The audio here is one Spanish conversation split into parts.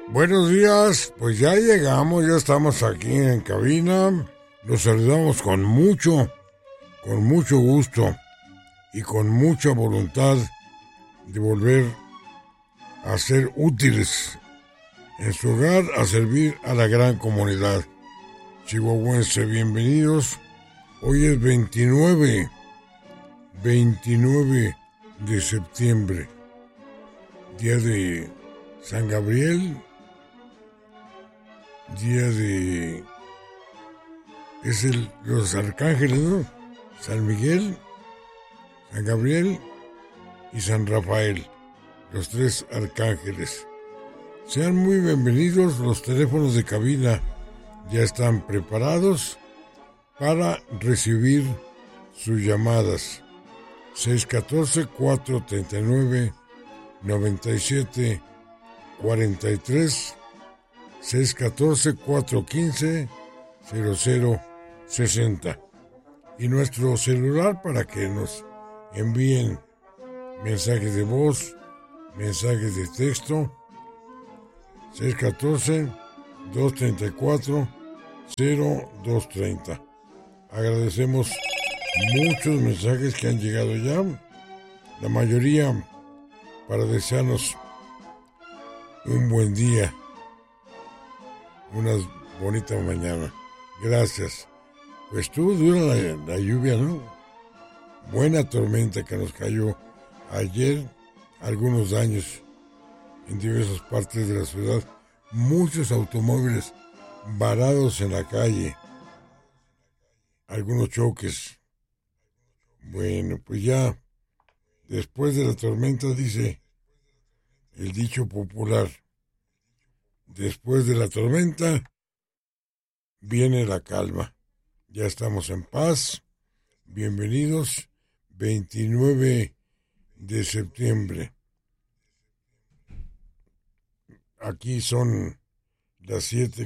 Buenos días, pues ya llegamos, ya estamos aquí en cabina. Los saludamos con mucho gusto y con mucha voluntad de volver a ser útiles en su hogar, a servir a la gran comunidad chihuahuense. Bienvenidos. Hoy es 29 de septiembre, día de San Gabriel, día de... los arcángeles, ¿no? San Miguel, San Gabriel y San Rafael, los tres arcángeles. Sean muy bienvenidos. Los teléfonos de cabina ya están preparados para recibir sus llamadas. 614-439-9743, 614-415-0060. Y nuestro celular para que nos envíen mensajes de voz, mensajes de texto, 614-234-0230. Agradecemos muchos mensajes que han llegado ya, la mayoría para desearnos un buen día, una bonita mañana. Gracias. Pues estuvo dura la lluvia, ¿no? Buena tormenta que nos cayó ayer, algunos daños en diversas partes de la ciudad, muchos automóviles varados en la calle, algunos choques. Bueno, pues ya, después de la tormenta, dice el dicho popular, después de la tormenta viene la calma. Ya estamos en paz. Bienvenidos, 29 de septiembre. Aquí son las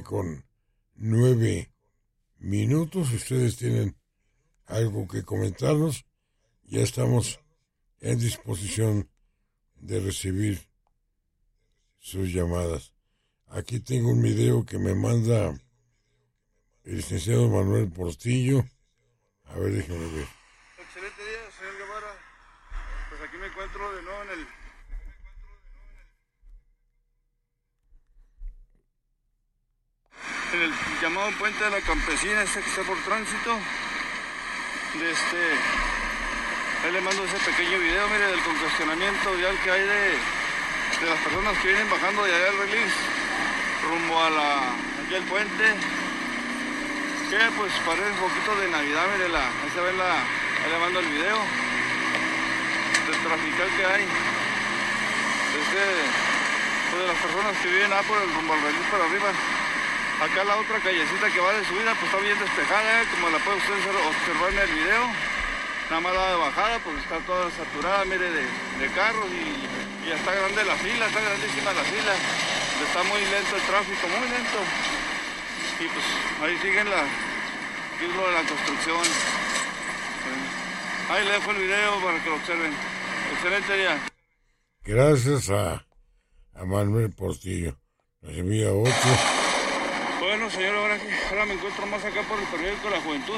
7:09. Ustedes tienen algo que comentarnos. Ya estamos en disposición de recibir sus llamadas. Aquí tengo un video que me manda el licenciado Manuel Portillo. A ver, déjame ver. Excelente día, señor Guevara. Pues aquí me encuentro de nuevo en el llamado Puente de la Campesina, que está por tránsito. Ahí le mando ese pequeño video, mire, del congestionamiento vial que hay de las personas que vienen bajando de allá del Release rumbo aquí al puente, que pues parece un poquito de Navidad. Mire, ahí se ve ahí le mando el video del trafical que hay. Pues de las personas que viven por el rumbo al Release para arriba. Acá la otra callecita que va de subida pues está bien despejada, como la puede usted observar en el video. Nada más la de bajada pues está toda saturada, mire, de carros y ya está grande la fila, está grandísima la fila. Está muy lento el tráfico, muy lento. Y pues ahí siguen lo de la construcción. Ahí le dejo el video para que lo observen. Excelente día. Gracias a Manuel Portillo. Nos envía otro. Bueno, señor, ahora me encuentro más acá por el periódico La Juventud.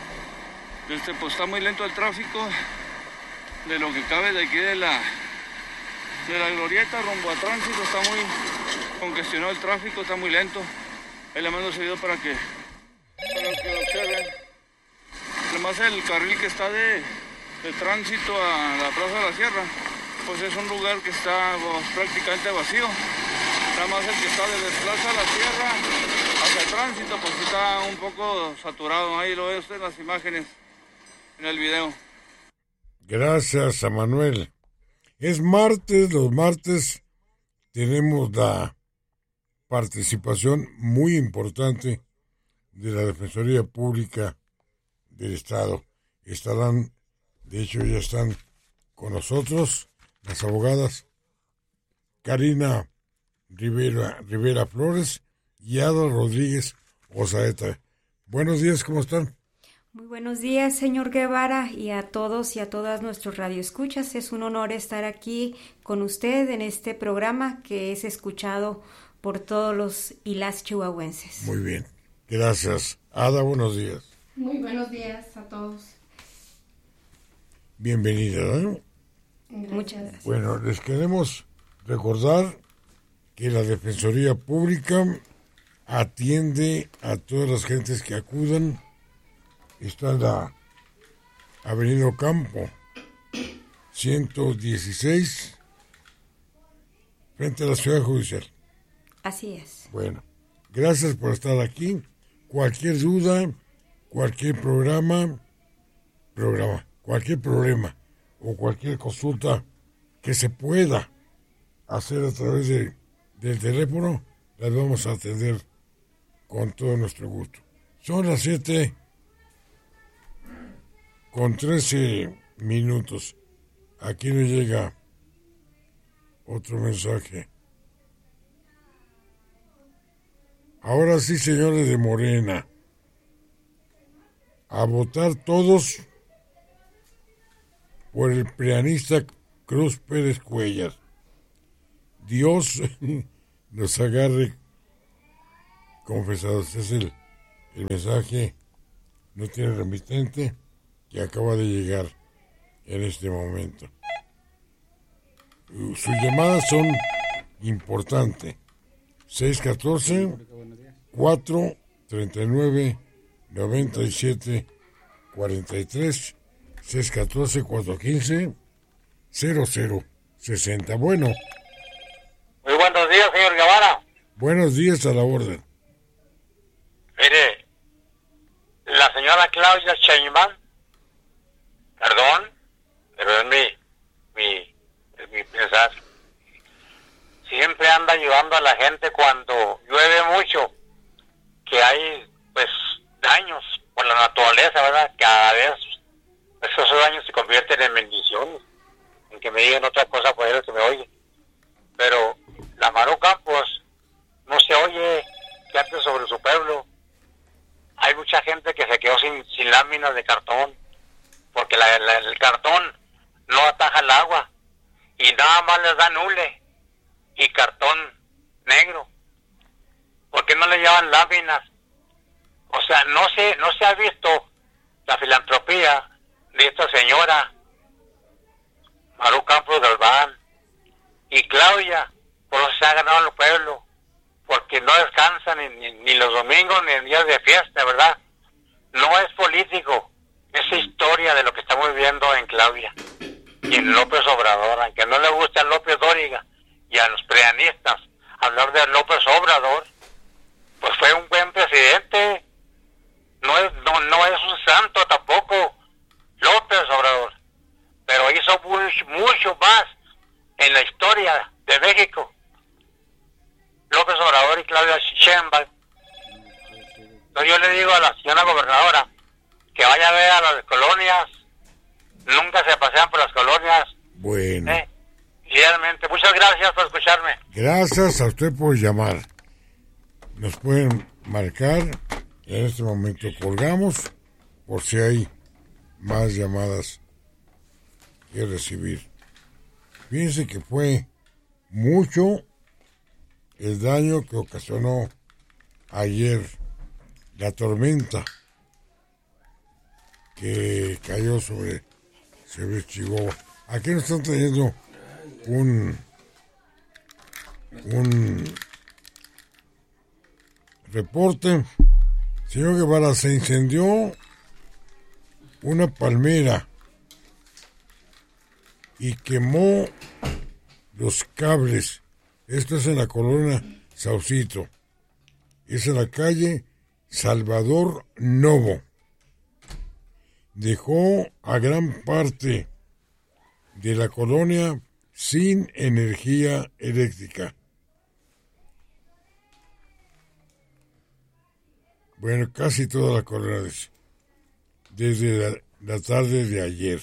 Pues está muy lento el tráfico, de lo que cabe de aquí de la glorieta rumbo a tránsito. Está muy congestionado el tráfico, está muy lento. Ahí le mando ese video para que lo observen. Además, el carril que está de tránsito a la Plaza de la Sierra, pues es un lugar que está prácticamente vacío. Nada más el que está desde Plaza de la Sierra hacia el tránsito, pues está un poco saturado. Ahí lo ve usted en las imágenes, en el video. Gracias a Manuel. Es martes, los martes tenemos la participación muy importante de la Defensoría Pública del Estado. De hecho ya están con nosotros las abogadas Karina Rivera Flores y Ada Rodríguez Osaeta. Buenos días, ¿cómo están? Muy buenos días, señor Guevara, y a todos y a todas nuestros radioescuchas. Es un honor estar aquí con usted en este programa que es escuchado por todos los y las chihuahuenses. Muy bien, gracias. Ada, buenos días. Muy buenos días a todos. Bienvenida, ¿eh? Muchas gracias. Bueno, les queremos recordar que la Defensoría Pública atiende a todas las gentes que acudan. Está en la Avenida Ocampo 116, frente a la Ciudad Judicial. Así es. Bueno, gracias por estar aquí. Cualquier duda, cualquier cualquier problema o cualquier consulta que se pueda hacer a través del teléfono, las vamos a atender con todo nuestro gusto. Son las 7:13. Aquí nos llega otro mensaje. Ahora sí, señores de Morena, a votar todos por el prianista Cruz Pérez Cuellar. Dios nos agarre confesados. Es el mensaje, no tiene remitente, que acaba de llegar en este momento. Sus llamadas son importantes. 614-439-9743. 614-415-0060. Bueno. Muy buenos días, señor Guevara. Buenos días, a la orden. Mire, la señora Claudia Sheinbaum, perdón, pero es mi pensar, siempre anda ayudando a la gente cuando llueve mucho, que hay, pues, daños por la naturaleza, ¿verdad? Cada vez esos daños se convierten en bendiciones, en que me digan otra cosa por eso que me oye. Pero la Maru Campos no se oye que ande sobre su pueblo. Hay mucha gente que se quedó sin láminas de cartón, porque el cartón no ataja el agua, y nada más les dan hule y cartón negro. ¿Por qué no le llevan láminas? O sea, no se ha visto la filantropía de esta señora Maru Campos Galván y Claudia. Por eso se ha ganado el pueblo, porque no descansan ni los domingos ni en días de fiesta, ¿verdad? No es político, es historia de lo que estamos viviendo en Claudia y en López Obrador. Aunque no le guste a López Dóriga y a los preanistas hablar de López Obrador, pues fue un buen presidente. No es un santo tampoco López Obrador, pero hizo mucho más en la historia de México López Obrador y Claudia Sheinbaum. Entonces yo le digo a la señora gobernadora que vaya a ver a las colonias. Nunca se pasean por las colonias. Bueno. Realmente, muchas gracias por escucharme. Gracias a usted por llamar. Nos pueden marcar. En este momento colgamos por si hay más llamadas que recibir. Fíjense que fue mucho el daño que ocasionó ayer la tormenta que cayó sobre Chihuahua. Aquí nos están trayendo un reporte. Señor Guevara, se incendió una palmera y quemó los cables. Esto es en la colonia Saucito. Es en la calle Salvador Novo. Dejó a gran parte de la colonia sin energía eléctrica. Bueno, casi toda la colonia desde la tarde de ayer.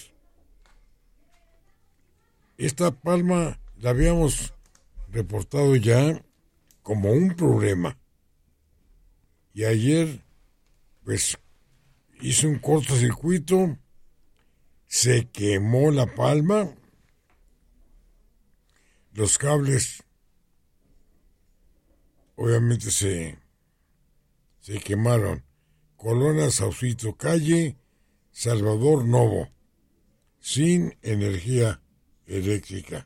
Esta palma la habíamos reportado ya como un problema. Y ayer, pues, hizo un cortocircuito, se quemó la palma, los cables obviamente se quemaron. Colonia Saucito, calle Salvador Novo, sin energía eléctrica.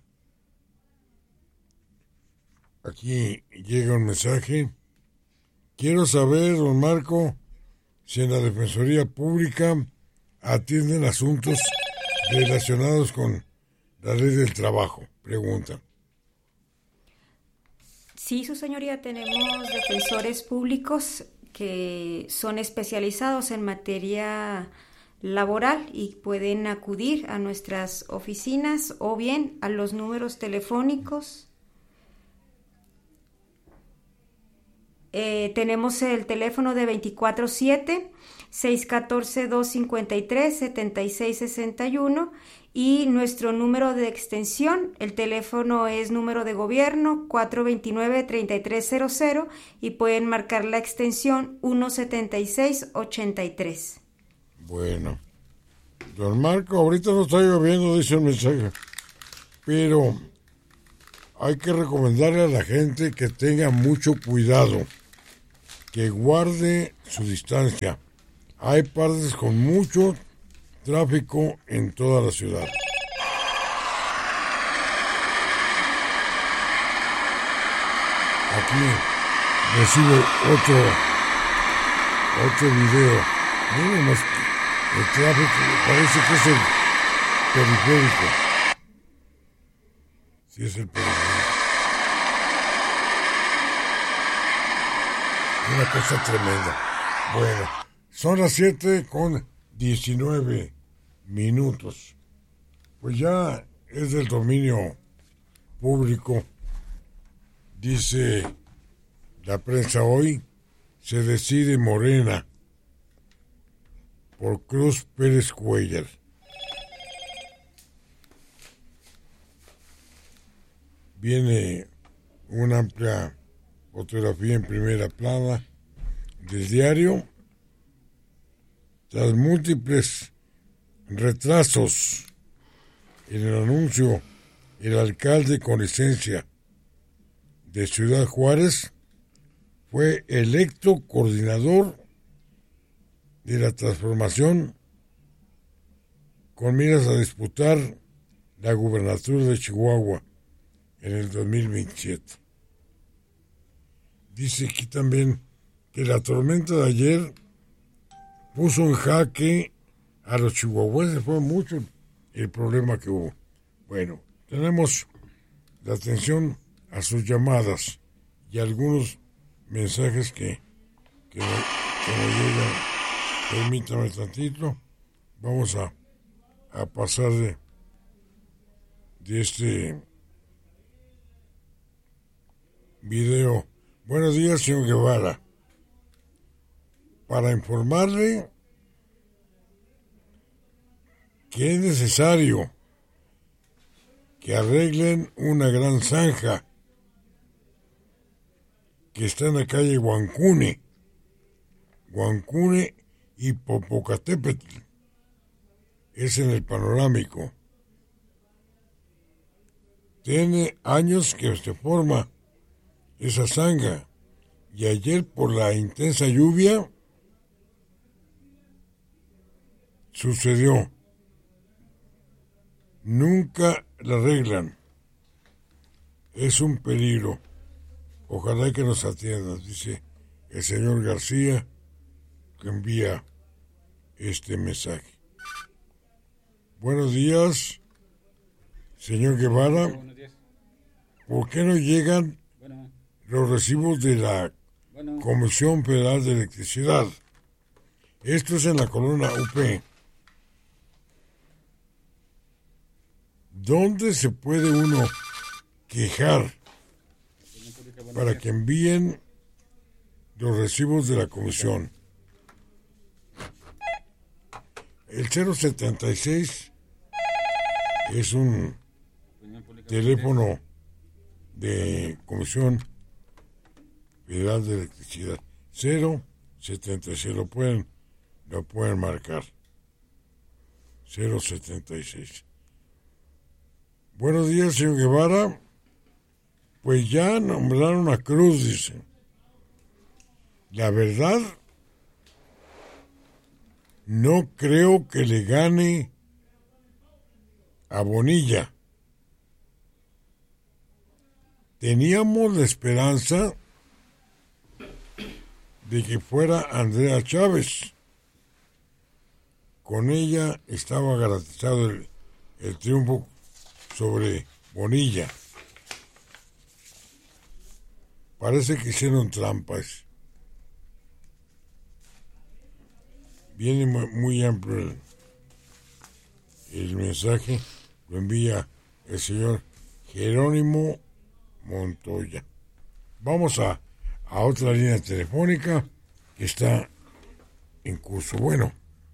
Aquí llega un mensaje. Quiero saber, don Marco, si en la Defensoría Pública atienden asuntos relacionados con la ley del trabajo. Pregunta. Sí, su señoría, tenemos defensores públicos que son especializados en materia laboral y pueden acudir a nuestras oficinas o bien a los números telefónicos. Tenemos el teléfono de 24/7, 614-253-7661 y nuestro número de extensión, el teléfono es número de gobierno 429-3300 y pueden marcar la extensión 17683. Bueno, don Marco, ahorita no está lloviendo, dice el mensaje, pero hay que recomendarle a la gente que tenga mucho cuidado, que guarde su distancia. Hay partes con mucho tráfico en toda la ciudad. Aquí recibo otro video. Miren más el tráfico, parece que es el periférico. Sí, es el periférico. Una cosa tremenda. Bueno, son las 7:19. Pues ya es del dominio público. Dice la prensa hoy, se decide Morena por Cruz Pérez Cuéllar. Viene una amplia fotografía en primera plana del diario. Tras múltiples retrasos en el anuncio, el alcalde con licencia de Ciudad Juárez fue electo coordinador de la transformación con miras a disputar la gubernatura de Chihuahua en el 2027. Dice aquí también que la tormenta de ayer puso en jaque a los chihuahuenses. Fue mucho el problema que hubo. Bueno, tenemos la atención a sus llamadas y algunos mensajes que nos llegan. Permítame tantito. Vamos a pasar de este video. Buenos días, señor Guevara. Para informarle que es necesario que arreglen una gran zanja que está en la calle Huancune y Popocatépetl. Es en el Panorámico. Tiene años que se forma esa zanja y ayer por la intensa lluvia sucedió. Nunca la arreglan. Es un peligro. Ojalá que nos atiendan, dice el señor García, que envía este mensaje. Buenos días, señor Guevara. Buenos días. ¿Por qué no llegan los recibos de la Comisión Federal de Electricidad? Esto es en la colonia UP. ¿Dónde se puede uno quejar para que envíen los recibos de la comisión? El 076 es un teléfono de Comisión Federal de Electricidad. 076, lo pueden marcar. 076. Buenos días, señor Guevara. Pues ya nombraron a Cruz, dice. la verdad, no creo que le gane a Bonilla. Teníamos la esperanza de que fuera Andrea Chávez. Con ella estaba garantizado el triunfo sobre Bonilla. Parece que hicieron trampas. Viene muy amplio el mensaje. Lo envía el señor Jerónimo Montoya. Vamos a otra línea telefónica que está en curso. Bueno.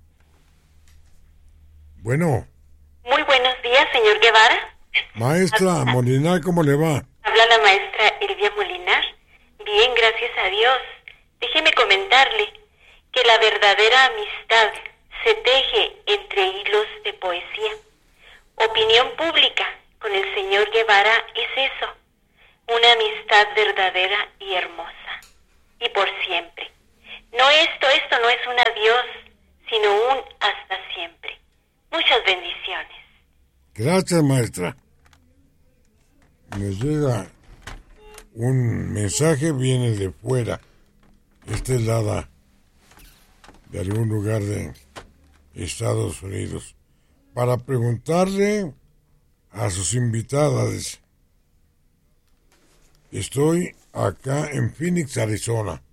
Muy buenos días, señor Guevara. Maestra Molinar, ¿cómo le va? Habla la maestra Elvia Molinar. Bien, gracias a Dios. Déjeme comentarle que la verdadera amistad se teje entre hilos de poesía. Opinión pública con el señor Guevara es eso, una amistad verdadera y hermosa, y por siempre. Esto no es un adiós, sino un hasta siempre. Muchas bendiciones. Gracias, maestra. Me llega un mensaje, viene de fuera. Esta es dada de algún lugar de Estados Unidos, para preguntarle a sus invitadas. Estoy acá en Phoenix, Arizona.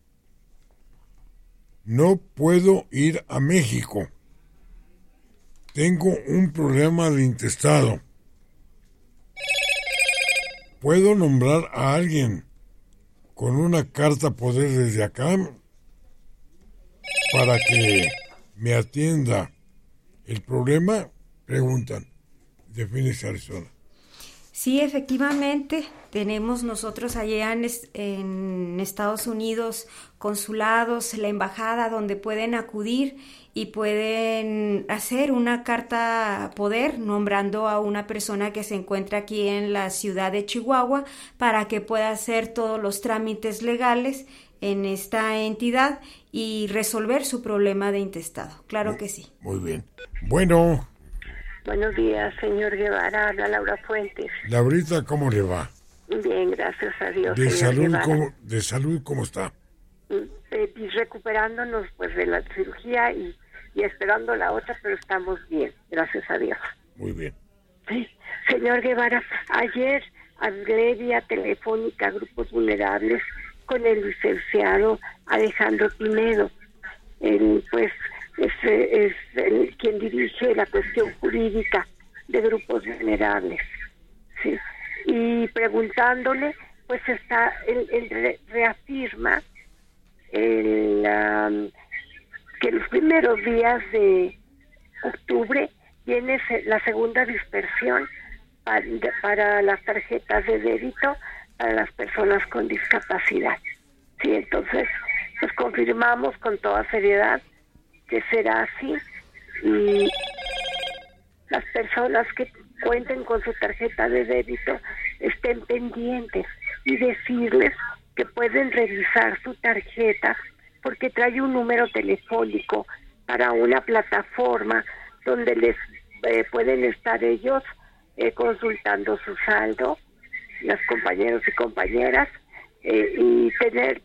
No puedo ir a México. Tengo un problema de intestado. ¿Puedo nombrar a alguien con una carta poder desde acá para que me atienda el problema? Preguntan de Phoenix, Arizona. Sí, efectivamente, tenemos nosotros allá en Estados Unidos consulados, la embajada donde pueden acudir y pueden hacer una carta poder nombrando a una persona que se encuentra aquí en la ciudad de Chihuahua para que pueda hacer todos los trámites legales en esta entidad y resolver su problema de intestado. Claro que sí. Muy bien. Bueno. Buenos días, señor Guevara. Habla Laura Fuentes. Laurita, ¿cómo le va? Bien, gracias a Dios. De salud, ¿cómo está? Recuperándonos pues de la cirugía y esperando la otra, pero estamos bien, gracias a Dios. Muy bien. Sí, señor Guevara, ayer hablé vía telefónica a Grupos Vulnerables con el licenciado Alejandro Pinedo. Él pues es quien dirige la cuestión jurídica de Grupos Vulnerables. Sí. Y preguntándole, pues él reafirma que los primeros días de octubre viene la segunda dispersión para las tarjetas de débito para las personas con discapacidad. Sí, entonces, pues confirmamos con toda seriedad que será así y las personas que cuenten con su tarjeta de débito estén pendientes y decirles que pueden revisar su tarjeta porque trae un número telefónico para una plataforma donde les pueden estar ellos consultando su saldo, las compañeros y compañeras, y tener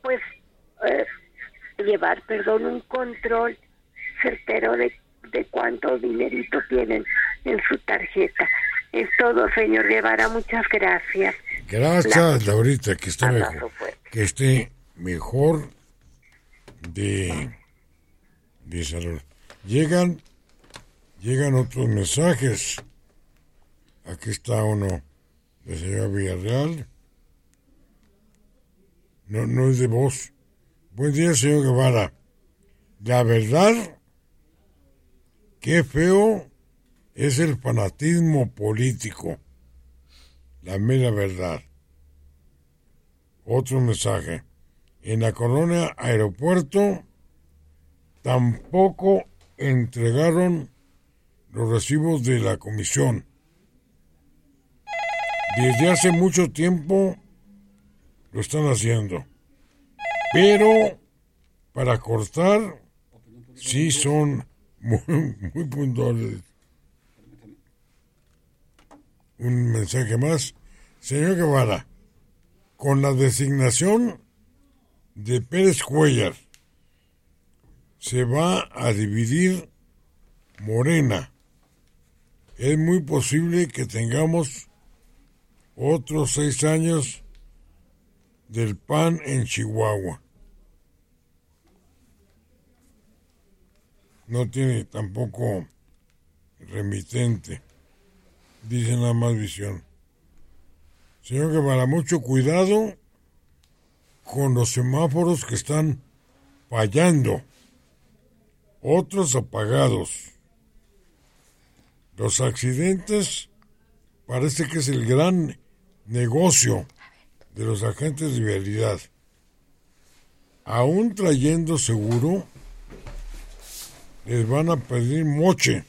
llevar un control certero de cuánto dinerito tienen en su tarjeta. Es todo, señor Guevara, muchas gracias. Gracias, Laurita, que esté mejor de salud. Llegan otros mensajes. Aquí está uno de señor Villarreal. No es de voz. Buen día, señor Guevara. La verdad, qué feo es el fanatismo político. La mera verdad. Otro mensaje. En la colonia Aeropuerto tampoco entregaron los recibos de la comisión. Desde hace mucho tiempo lo están haciendo. Pero para cortar, sí son muy puntuales. Un mensaje más. Señor Guevara, con la designación de Pérez Cuéllar, se va a dividir Morena. Es muy posible que tengamos otros 6 años del PAN en Chihuahua. No tiene tampoco remitente. Dice nada más visión. Señor Guevara, mucho cuidado con los semáforos que están fallando. Otros apagados. Los accidentes parece que es el gran negocio de los agentes de vialidad. Aún trayendo seguro, les van a pedir moche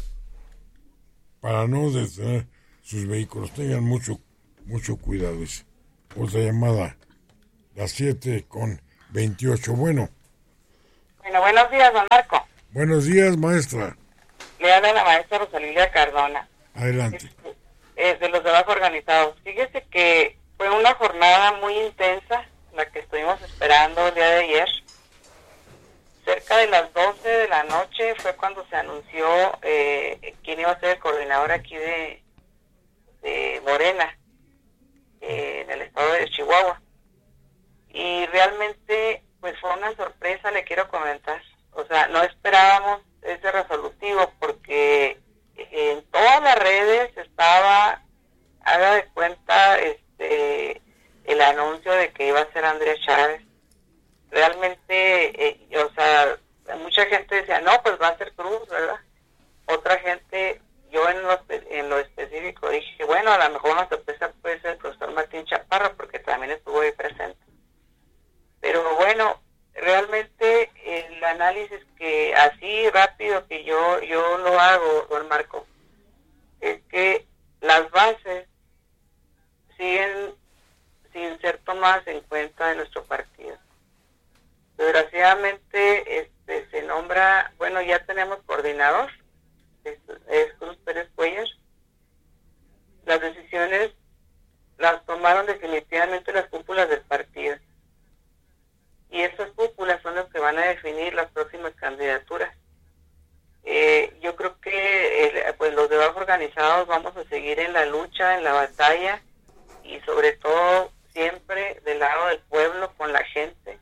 para no detener sus vehículos. Tengan mucho cuidado. Otra llamada, las 7:28. Bueno, buenos días, don Marco. Buenos días, maestra. Le habla la maestra Rosalilia Cardona. Adelante. De los trabajos organizados. Fíjese que fue una jornada muy intensa la que estuvimos esperando el día de ayer. Cerca de las 12 de la noche fue cuando se anunció quién iba a ser el coordinador aquí de Morena en el estado de Chihuahua. Y realmente pues fue una sorpresa, le quiero comentar. O sea, no esperábamos ese resolutivo porque en todas las redes estaba, haga de cuenta, el anuncio de que iba a ser Andrea Chávez. Realmente, o sea, mucha gente decía, no, pues va a ser Cruz, ¿verdad? Otra gente, yo en lo específico dije, bueno, a lo mejor una sorpresa puede ser el profesor Martín Chaparro, porque también estuvo ahí presente. Pero bueno, realmente el análisis que así rápido que yo lo hago, don Marco, es que las bases siguen sin ser tomadas en cuenta de nuestro partido. Desgraciadamente se nombra, bueno, ya tenemos coordinador, es Cruz Pérez Cuéllar. Las decisiones las tomaron definitivamente las cúpulas del partido. Y esas cúpulas son las que van a definir las próximas candidaturas. Yo creo que pues los trabajos organizados vamos a seguir en la lucha, en la batalla, y sobre todo siempre del lado del pueblo, con la gente.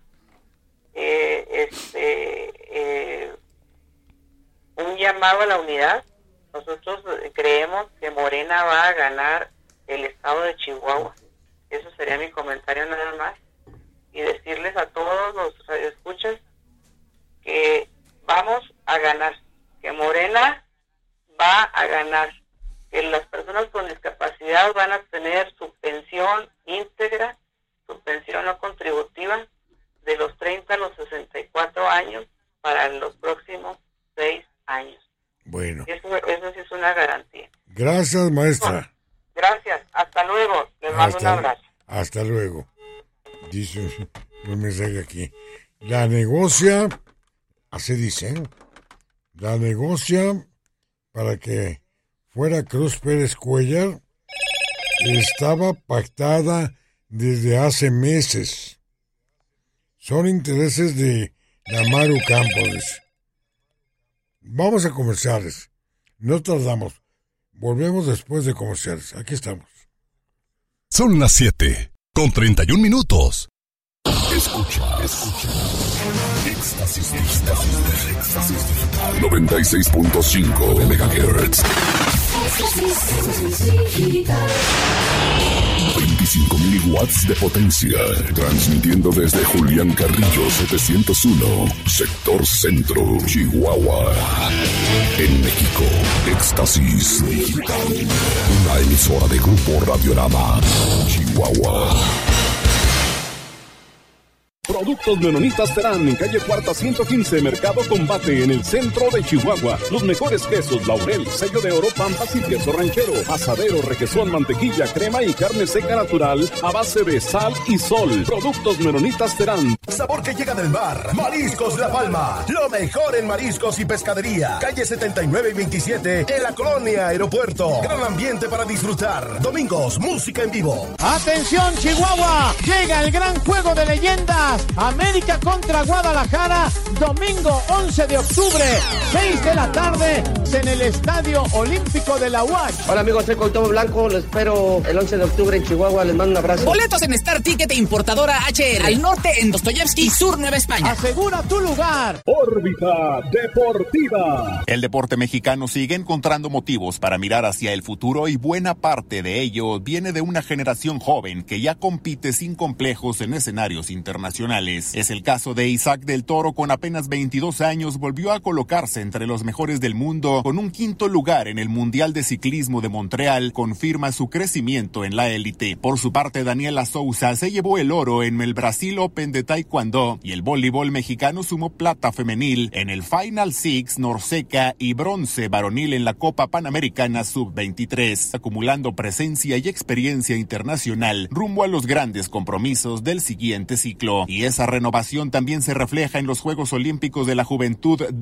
Un llamado a la unidad. Nosotros creemos que Morena va a ganar el estado de Chihuahua. Eso sería mi comentario nada más. Y decirles a todos los radioescuchas que vamos a ganar, que Morena va a ganar, que las personas con discapacidad van a tener su pensión íntegra, su pensión no contributiva, de los 30 a los 64 años para los próximos 6 años. Bueno. Eso sí es una garantía. Gracias, maestra. Gracias. Hasta luego. Les mando un abrazo. Hasta luego. Dice un mensaje aquí. La negocia, así dicen, la negocia para que fuera Cruz Pérez Cuéllar estaba pactada desde hace meses. Son intereses de Amaru Campos. Vamos a comerciales. No tardamos. Volvemos después de comerciales. Aquí estamos. Son las 7:31. Escucha. Éxtasis digital. 96.5 MHz. 25,000 watts de potencia. Transmitiendo desde Julián Carrillo 701, sector centro, Chihuahua. En México, Éxtasis Digital. Una emisora de Grupo Radiorama, Chihuahua. Productos Menonitas Terán, en calle Cuarta 115, Mercado Combate, en el centro de Chihuahua. Los mejores quesos, Laurel, sello de oro, Pampas y queso ranchero. Asadero, requesón, mantequilla, crema y carne seca natural a base de sal y sol. Productos Menonitas Terán. Sabor que llega del mar. Mariscos La Palma. Lo mejor en mariscos y pescadería. Calle 79 y 27 en la colonia Aeropuerto. Gran ambiente para disfrutar. Domingos, música en vivo. ¡Atención, Chihuahua! Llega el gran juego de leyendas. América contra Guadalajara. Domingo 11 de octubre, 6 de la tarde, en el Estadio Olímpico de la UAC. Hola amigos, soy Cuauhtémoc Blanco. Los espero el 11 de octubre en Chihuahua. Les mando un abrazo. Boletos en Star Ticket e importadora HR. Al norte en Dostoyevsky, sur Nueva España. Asegura tu lugar. Órbita Deportiva. El deporte mexicano sigue encontrando motivos para mirar hacia el futuro y buena parte de ello viene de una generación joven que ya compite sin complejos en escenarios internacionales. Es el caso de Isaac del Toro, con apenas 22 años volvió a colocarse entre los mejores del mundo, con un quinto lugar en el Mundial de Ciclismo de Montreal, confirma su crecimiento en la élite. Por su parte, Daniela Souza se llevó el oro en el Brasil Open de Taekwondo y el voleibol mexicano sumó plata femenil en el Final Six Norseca y bronce varonil en la Copa Panamericana Sub-23, acumulando presencia y experiencia internacional rumbo a los grandes compromisos del siguiente ciclo. Y esa renovación también se refleja en los Juegos Olímpicos de la Juventud